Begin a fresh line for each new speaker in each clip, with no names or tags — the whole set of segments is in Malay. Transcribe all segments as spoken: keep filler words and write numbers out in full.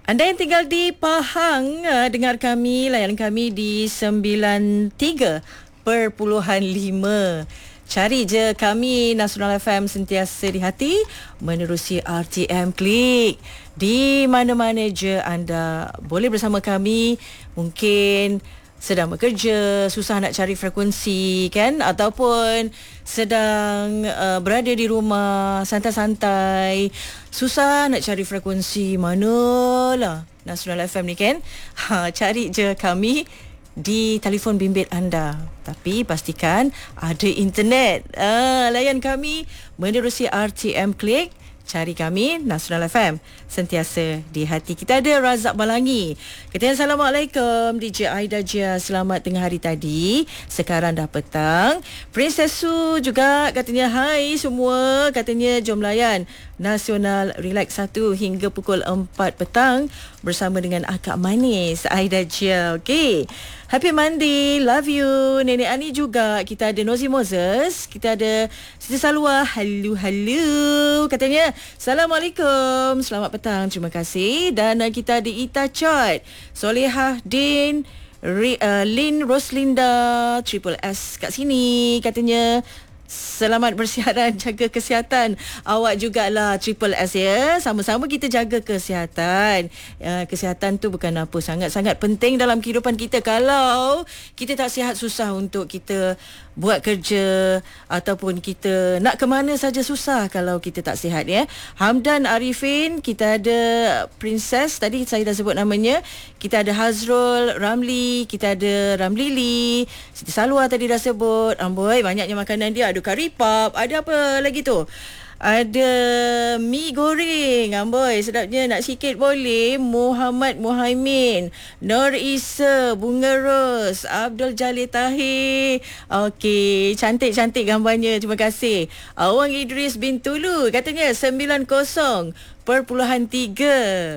Anda yang tinggal di Pahang, uh, dengar kami, layan kami di sembilan tiga perpuluhan lima. Cari je kami Nasional F M sentiasa di hati menerusi R T M Klik. Di mana-mana je anda boleh bersama kami. Mungkin sedang bekerja, susah nak cari frekuensi kan, ataupun sedang uh, berada di rumah santai-santai, susah nak cari frekuensi manalah Nasional F M ni kan. Ha, cari je kami di telefon bimbit anda, tapi pastikan ada internet. Ah, layan kami menerusi R T M Klik. Cari kami Nasional F M sentiasa di hati. Kita ada Razak Balangi. Katanya Assalamualaikum D J Aida Jia, selamat tengah hari tadi. Sekarang dah petang. Princess Su juga katanya hai semua. Katanya jom layan Nasional Relax satu hingga pukul empat petang bersama dengan akak manis Aida Jia. Okey. Happy Monday, love you. Nenek Ani juga. Kita ada Nozi Moses, kita ada Siti Salwa. Hello, hello. Katanya Assalamualaikum, selamat petang, terima kasih. Dan uh, kita ada Ita Chot, Solehah Din, Re, uh, Lin Roslinda, Triple S kat sini. Katanya selamat bersiaran, jaga kesihatan. Awak jugalah Triple S ya. Sama-sama kita jaga kesihatan. Uh, kesihatan tu bukan apa, sangat-sangat penting dalam kehidupan kita. Kalau kita tak sihat, susah untuk kita buat kerja ataupun kita nak ke mana saja susah kalau kita tak sihat ya. Hamdan Arifin, kita ada Princess tadi saya dah sebut namanya. Kita ada Hazrul Ramli, kita ada Ramlili, Siti Salwa tadi dah sebut. Amboi, banyaknya makanan dia. Ada kari pap, ada apa lagi tu? Ada mi goreng. Amboi, sedapnya. Nak sikit boleh? Muhammad Muhaimin, Nur Isa, Bunga Ros, Abdul Jalil Tahir. Okey, cantik-cantik gambarnya. Terima kasih. Awang Idris bin Tulu katanya sembilan kosong perpuluhan tiga.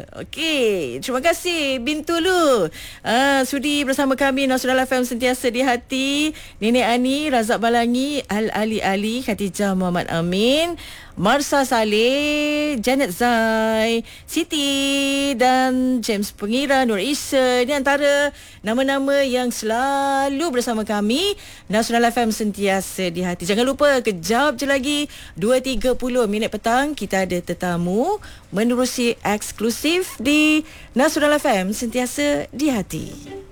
Okey, terima kasih bin Tulu. Ah, sudi bersama kami Nasional F M sentiasa di hati. Nenek Ani, Razak Balangi, Al Ali Ali, Khatijah Muhammad Amin, Marsa Saleh, Janet Zai, Siti dan James Pengira, Nur Isa. Ini antara nama-nama yang selalu bersama kami Nasional F M sentiasa di hati. Jangan lupa, kejap je lagi dua tiga puluh minit petang kita ada tetamu menerusi eksklusif di Nasional F M sentiasa di hati.